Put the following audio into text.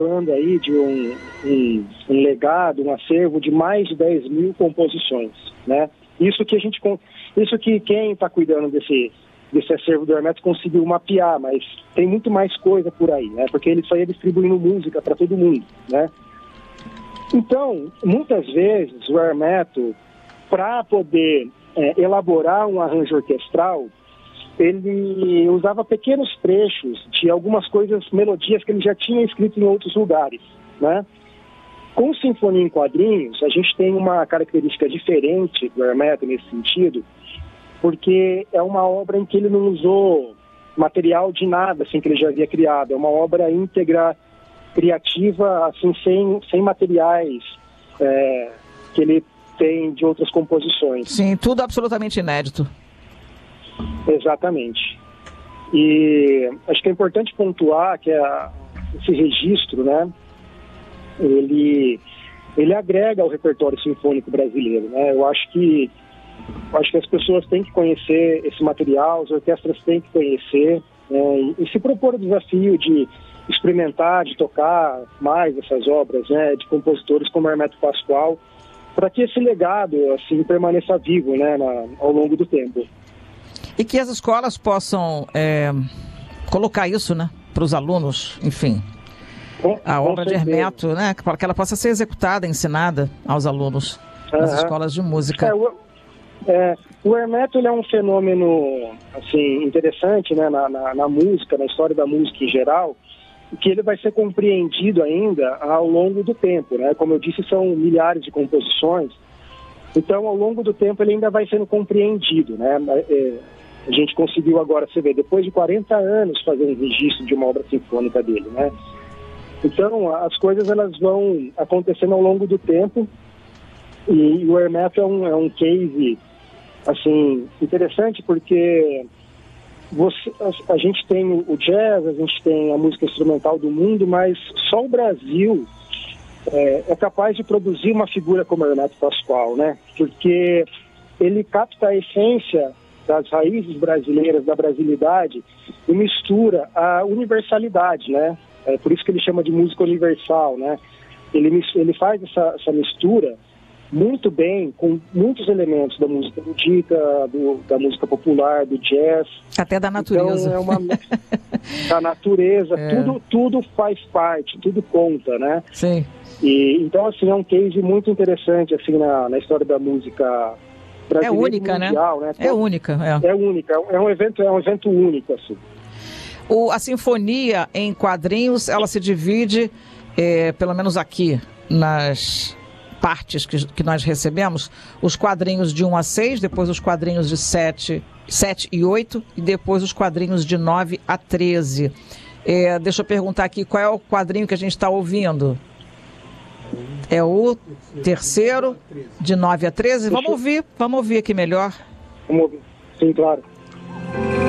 falando aí de um legado, um acervo de mais de 10 mil composições, né? Isso que quem está cuidando desse acervo do Hermeto conseguiu mapear, mas tem muito mais coisa por aí, né? Porque ele saía distribuindo música para todo mundo, né? Então, muitas vezes o Hermeto, para poder elaborar um arranjo orquestral, ele usava pequenos trechos de algumas coisas, melodias que ele já tinha escrito em outros lugares, né? Com Sinfonia em Quadrinhos, a gente tem uma característica diferente do Hermeto nesse sentido, porque é uma obra em que ele não usou material de nada, assim, que ele já havia criado. É uma obra íntegra, criativa, assim, sem materiais que ele tem de outras composições. Sim, tudo absolutamente inédito. Exatamente. E acho que é importante pontuar que esse registro, né, ele agrega ao repertório sinfônico brasileiro, né? Eu acho que as pessoas têm que conhecer esse material, as orquestras têm que conhecer, né, e se propor o desafio de experimentar, de tocar mais essas obras, né, de compositores como Hermeto Pascoal, para que esse legado assim permaneça vivo, né, ao longo do tempo. E que as escolas possam colocar isso, né, para os alunos, enfim, a obra de Hermeto, né, para que ela possa ser executada, ensinada aos alunos nas escolas de música. O Hermeto, ele é um fenômeno assim, interessante, né, na música, na história da música em geral, que ele vai ser compreendido ainda ao longo do tempo, né? Como eu disse, são milhares de composições, então ao longo do tempo ele ainda vai sendo compreendido, né? A gente conseguiu agora, você vê, depois de 40 anos fazer um registro de uma obra sinfônica dele, né? Então as coisas elas vão acontecendo ao longo do tempo, e o Hermeto é um case assim, interessante, porque a gente tem o jazz, a gente tem a música instrumental do mundo, mas só o Brasil é capaz de produzir uma figura como Hermeto Pascoal, né? Porque ele capta a essência das raízes brasileiras, da brasilidade, e mistura a universalidade, né? É por isso que ele chama de música universal, né? Ele faz essa mistura muito bem, com muitos elementos da música erudita, da música popular, do jazz. Até da natureza. Então, da natureza, tudo faz parte, tudo conta, né? Sim. E, então, assim, é um case muito interessante, assim, na história da música brasileira. É única, mundial, né? É única. É única, é um evento único, assim. A Sinfonia em Quadrinhos, ela se divide, pelo menos aqui, nas partes que nós recebemos, os quadrinhos de 1 a 6, depois os quadrinhos de 7 e 8, e depois os quadrinhos de 9 a 13. Deixa eu perguntar aqui, qual é o quadrinho que a gente está ouvindo? É o terceiro, de 9 a 13? Vamos ouvir aqui melhor. Vamos ouvir, sim, claro.